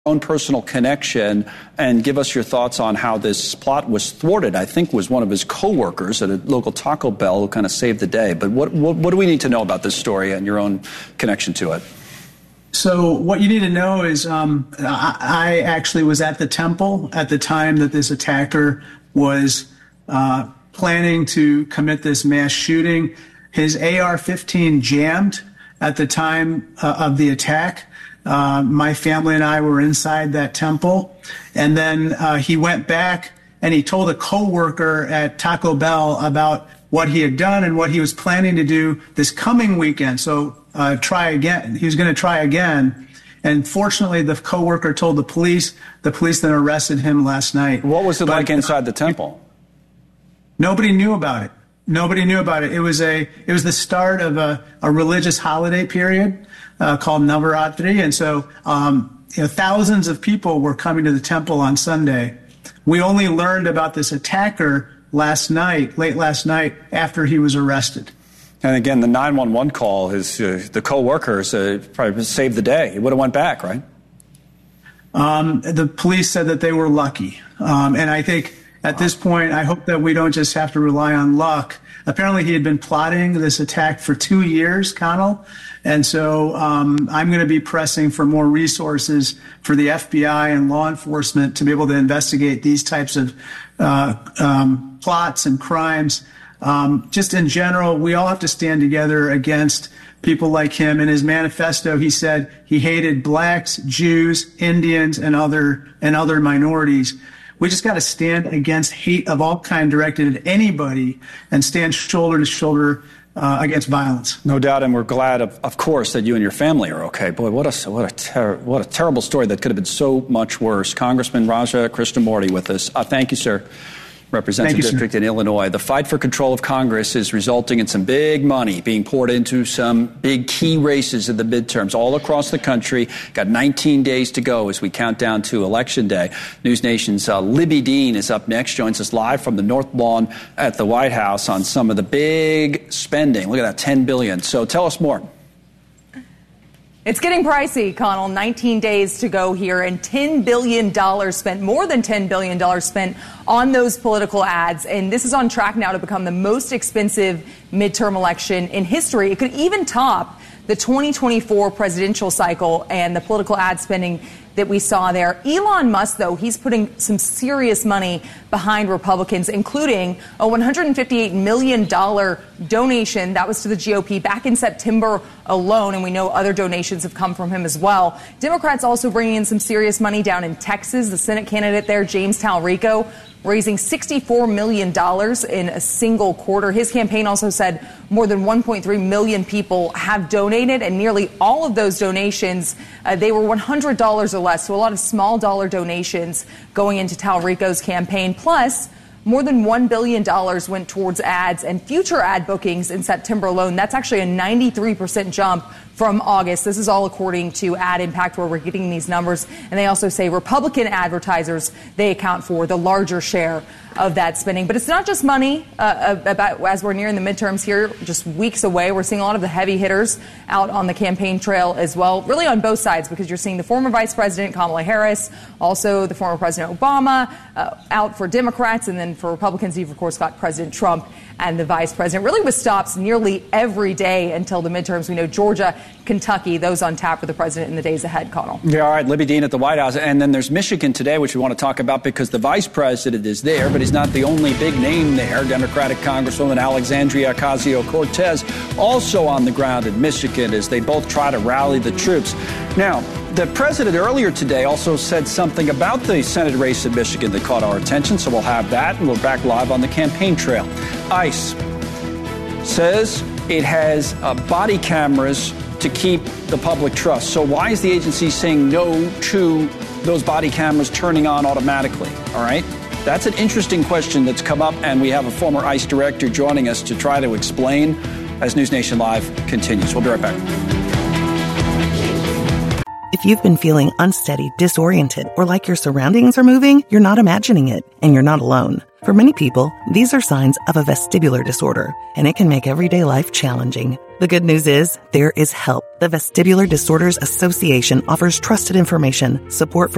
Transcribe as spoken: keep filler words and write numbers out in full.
own personal connection and give us your thoughts on how this plot was thwarted. I think was one of his coworkers at a local Taco Bell who kind of saved the day. But what, what, what do we need to know about this story and your own connection to it? So what you need to know is um, I, I actually was at the temple at the time that this attacker was uh, planning to commit this mass shooting. His A R fifteen jammed at the time uh, of the attack. Uh, my family and I were inside that temple. And then uh, he went back and he told a coworker at Taco Bell about what he had done and what he was planning to do this coming weekend. So uh, try again. He was going to try again. And fortunately, the coworker told the police. The police then arrested him last night. What was it but, like inside the temple? Nobody knew about it. Nobody knew about it. It was a it was the start of a, a religious holiday period uh, called Navaratri, and so um, you know, thousands of people were coming to the temple on Sunday. We only learned about this attacker last night, late last night, after he was arrested. And again, the nine one one call, his uh, the co-workers uh, probably saved the day. He would have went back, right? Um, the police said that they were lucky, um, and I think. At this point, I hope that we don't just have to rely on luck. Apparently, he had been plotting this attack for two years, Connell. And so um, I'm going to be pressing for more resources for the F B I and law enforcement to be able to investigate these types of uh, um, plots and crimes. Um, just in general, we all have to stand together against people like him. In his manifesto, he said he hated blacks, Jews, Indians, and other and other minorities. We just got to stand against hate of all kind directed at anybody and stand shoulder to shoulder uh, against violence. No doubt, and we're glad, of, of course, that you and your family are okay. Boy, what a what a ter- what a terrible story that could have been so much worse. Congressman Raja Krishnamoorthi with us. Uh, thank you, sir. Represents a district in Illinois. The fight for control of Congress is resulting in some big money being poured into some big key races in the midterms all across the country. Got nineteen days to go as we count down to Election Day. News Nation's uh, Libby Dean is up next, joins us live from the North Lawn at the White House on some of the big spending. Look at that, ten billion dollars. So tell us more. It's getting pricey, Connell. nineteen days to go here and ten billion dollars spent, more than ten billion dollars spent on those political ads. And this is on track now to become the most expensive midterm election in history. It could even top the twenty twenty-four presidential cycle and the political ad spending that we saw there. Elon Musk, though, he's putting some serious money behind Republicans, including a one hundred fifty-eight million dollars donation that was to the G O P back in September alone, and we know other donations have come from him as well. Democrats also bringing in some serious money down in Texas. The Senate candidate there, James Talrico, raising sixty-four million dollars in a single quarter. His campaign also said more than one point three million people have donated, and nearly all of those donations, uh, they were one hundred dollars or less. So a lot of small dollar donations going into Talrico's campaign. Plus, more than one billion dollars went towards ads and future ad bookings in September alone. That's actually a ninety-three percent jump from August. This is all according to Ad Impact, where we're getting these numbers. And they also say Republican advertisers, they account for the larger share of that spending. But it's not just money. Uh, about as we're nearing the midterms here, just weeks away, we're seeing a lot of the heavy hitters out on the campaign trail as well, really on both sides, because you're seeing the former Vice President Kamala Harris, also the former President Obama uh, out for Democrats, and then for Republicans, you've, of course, got President Trump and the Vice President, really with stops nearly every day until the midterms. We know Georgia, Kentucky, those on tap for the president in the days ahead, Connell. Yeah, all right, Libby Dean at the White House. And then there's Michigan today, which we want to talk about because the vice president is there, but he's not the only big name there. Democratic Congresswoman Alexandria Ocasio-Cortez also on the ground in Michigan as they both try to rally the troops. Now, the president earlier today also said something about the Senate race in Michigan that caught our attention, so we'll have that, and we're back live on the campaign trail. ICE says it has uh, body cameras to keep the public trust. So why is the agency saying no to those body cameras turning on automatically? All right. That's an interesting question that's come up, and we have a former ICE director joining us to try to explain as News Nation Live continues. We'll be right back. If you've been feeling unsteady, disoriented, or like your surroundings are moving, you're not imagining it, and you're not alone. For many people, these are signs of a vestibular disorder, and it can make everyday life challenging. The good news is there is help. The Vestibular Disorders Association offers trusted information, support for